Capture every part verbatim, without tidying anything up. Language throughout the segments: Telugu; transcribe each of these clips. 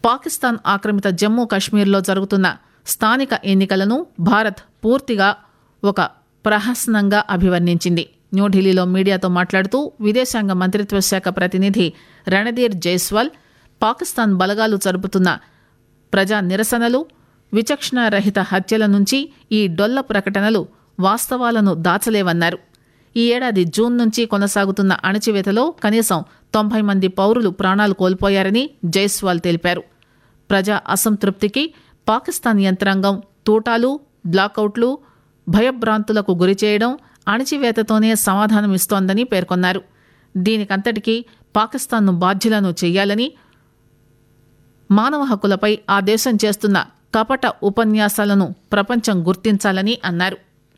పాకిస్తాన్ ఆక్రమిత జమ్మూ కశ్మీర్లో జరుగుతున్న స్థానిక ఎన్నికలను భారత్ పూర్తిగా ఒక ప్రహసనంగా అభివర్ణించింది. న్యూఢిల్లీలో మీడియాతో మాట్లాడుతూ విదేశాంగ మంత్రిత్వ శాఖ ప్రతినిధి రణధీర్ జైస్వాల్ పాకిస్తాన్ బలగాలు జరుపుతున్న ప్రజా నిరసనలు, విచక్షణారహిత హత్యల నుంచి ఈ డొల్ల ప్రకటనలు వాస్తవాలను దాచలేవన్నారు. ఈ ఏడాది జూన్ నుంచి కొనసాగుతున్న అణచివేతలో కనీసం తొంభై మంది పౌరులు ప్రాణాలు కోల్పోయారని జైస్వాల్ తెలిపారు. ప్రజా అసంతృప్తికి పాకిస్తాన్ యంత్రాంగం తూటాలు, బ్లాకౌట్లు, భయభ్రాంతులకు గురిచేయడం, అణచివేతతోనే సమాధానమిస్తోందని పేర్కొన్నారు. దీనికంతటికీ పాకిస్తాన్ను బాధ్యులను చేయాలని, మానవ హక్కులపై ఆ దేశం చేస్తున్న కపట ఉపన్యాసాలను ప్రపంచం గుర్తించాలని అన్నారు.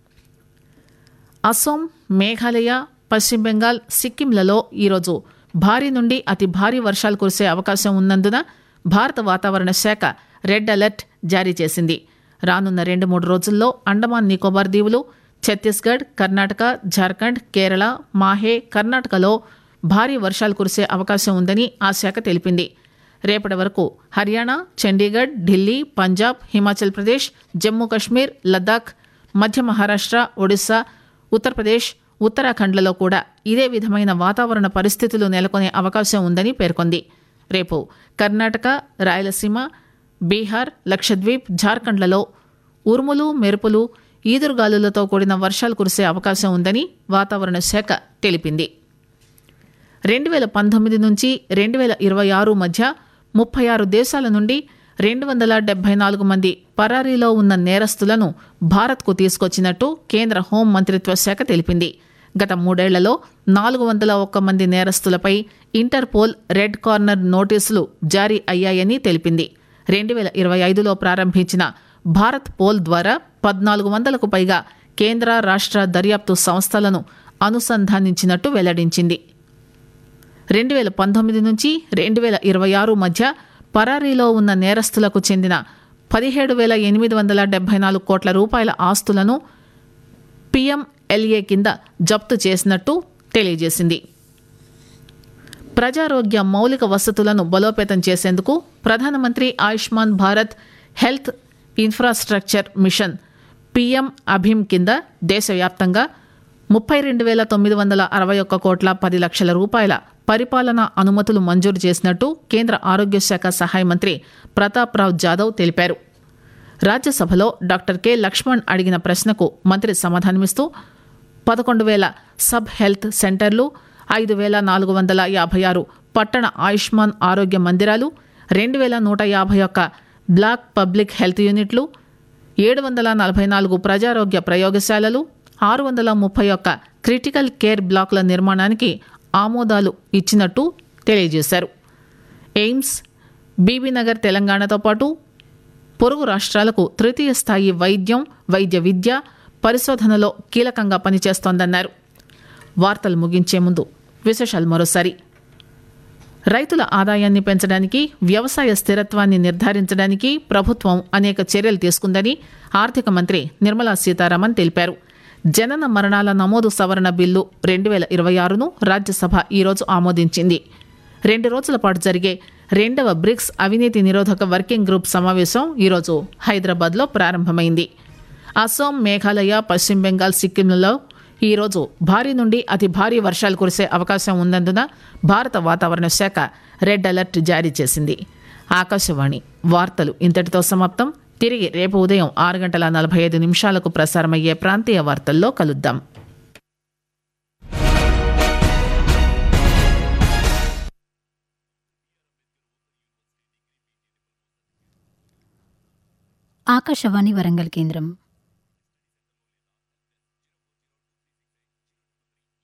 అసోం, మేఘాలయ, పశ్చిమ బెంగాల్, సిక్కింలలో ఈరోజు భారీ నుండి అతి భారీ వర్షాలు కురిసే అవకాశం ఉన్నందున భారత వాతావరణ శాఖ రెడ్ అలర్ట్ జారీ చేసింది. రానున్న రెండు మూడు రోజుల్లో అండమాన్ నికోబార్ దీవులు, ఛత్తీస్గఢ్, కర్ణాటక, జార్ఖండ్, కేరళ, మాహే, కర్ణాటకలో భారీ వర్షాలు కురిసే అవకాశం ఉందని ఆ శాఖ తెలిపింది. రేపటి వరకు హర్యానా, చండీగఢ్, ఢిల్లీ, పంజాబ్, హిమాచల్ ప్రదేశ్, జమ్మూ కశ్మీర్, లద్దాఖ్, మధ్య మహారాష్ట్ర, ఒడిశా, ఉత్తరప్రదేశ్, ఉత్తరాఖండ్లలో కూడా ఇదే విధమైన వాతావరణ పరిస్థితులు నెలకొనే అవకాశం ఉందని పేర్కొంది. రేపు కర్ణాటక, రాయలసీమ, బీహార్, లక్షద్వీప్, జార్ఖండ్లలో ఉరుములు, మెరుపులు, ఈదురుగాలులతో కూడిన వర్షాలు కురిసే అవకాశం ఉందని వాతావరణ శాఖ తెలిపింది. రెండు వేల పంతొమ్మిది నుంచి రెండు వేల ఇరవై ఆరు మధ్య ముప్పై ఆరు దేశాల నుండి రెండు వందల డెబ్బై నాలుగు మంది పరారీలో ఉన్న నేరస్తులను భారత్కు తీసుకొచ్చినట్టు కేంద్ర హోం మంత్రిత్వ శాఖ తెలిపింది. గత మూడేళ్లలో నాలుగు వందల ఒక్క మంది నేరస్తులపై ఇంటర్పోల్ రెడ్ కార్నర్ నోటీసులు జారీ అయ్యాయని తెలిపింది. రెండు వేల ఇరవై ఐదులో ప్రారంభించిన భారత్ పోల్ ద్వారా పద్నాలుగు వందలకు పైగా కేంద్ర రాష్ట్ర దర్యాప్తు సంస్థలను అనుసంధానించినట్టు వెల్లడించింది. రెండు వేల పంతొమ్మిది నుంచి రెండు వేల ఇరవై ఆరు మధ్య పరారీలో ఉన్న నేరస్తులకు చెందిన పదిహేడు వేల ఎనిమిది వందల డెబ్బై నాలుగు కోట్ల రూపాయల ఆస్తులను పీఎంఎల్ఏ కింద జప్తు చేసినట్టు తెలియజేసింది. ప్రజారోగ్య మౌలిక వసతులను బలోపేతం చేసేందుకు ప్రధానమంత్రి Ayushman Bharat health infrastructure machine PM అభిమ్ కింద దేశవ్యాప్తంగా ముప్పై రెండు వేల తొమ్మిది వందల అరవై ఒక్క కోట్ల పది లక్షల రూపాయల పరిపాలనా అనుమతులు మంజూరు చేసినట్టు కేంద్ర ఆరోగ్య శాఖ సహాయ మంత్రి ప్రతాప్ రావ్ జాదవ్ తెలిపారు. రాజ్యసభలో డాక్టర్ కె లక్ష్మణ్ అడిగిన ప్రశ్నకు మంత్రి సమాధానమిస్తూ పదకొండు వేల సబ్ హెల్త్ సెంటర్లు, ఐదు వేల నాలుగు వందల యాభై ఆరు పట్టణ ఆయుష్మాన్ ఆరోగ్య మందిరాలు, రెండు వేల నూట యాభై ఒక్క బ్లాక్ పబ్లిక్ హెల్త్ యూనిట్లు, ఏడు వందల నలభై నాలుగు ప్రజారోగ్య ప్రయోగశాలలు, ఆరు వందల ముప్పై ఒక్క క్రిటికల్ కేర్ బ్లాకుల నిర్మాణానికి ఆమోదాలు ఇచ్చినట్టు తెలియజేశారు. ఎయిమ్స్, బీబీనగర్ తెలంగాణతో పాటు పొరుగు రాష్ట్రాలకు తృతీయ స్థాయి వైద్యం, వైద్య విద్య, పరిశోధనలో కీలకంగా పనిచేస్తోందన్నారు. వార్తలు ముగించే ముందు విశేషాలు మరోసారి. రైతుల ఆదాయాన్ని పెంచడానికి, వ్యవసాయ స్థిరత్వాన్ని నిర్ధారించడానికి ప్రభుత్వం అనేక చర్యలు తీసుకుందని ఆర్థిక మంత్రి నిర్మలా సీతారామన్ తెలిపారు. జనన మరణాల నమోదు సవరణ బిల్లు రెండు వేల ఇరవై ఆరును రాజ్యసభ ఈరోజు ఆమోదించింది. రెండు రోజుల పాటు జరిగే రెండవ బ్రిక్స్ అవినీతి నిరోధక వర్కింగ్ గ్రూప్ సమావేశం ఈరోజు హైదరాబాద్లో ప్రారంభమైంది. అసోం, మేఘాలయ, పశ్చిమ బెంగాల్, సిక్కింలలో ఈరోజు భారీ నుండి అతి భారీ వర్షాలు కురిసే అవకాశం ఉన్నందున భారత వాతావరణ శాఖ రెడ్ అలర్ట్ జారీ చేసింది. ఆకాశవాణి వార్తలు ఇంతటితో సమాప్తం. తిరిగి రేపు ఉదయం ఆరు గంటల నలభై ఐదు నిమిషాలకు ప్రసారమయ్యే ప్రాంతీయ వార్తల్లో కలుద్దాం. ఆకాశవాణి వరంగల్ కేంద్రం.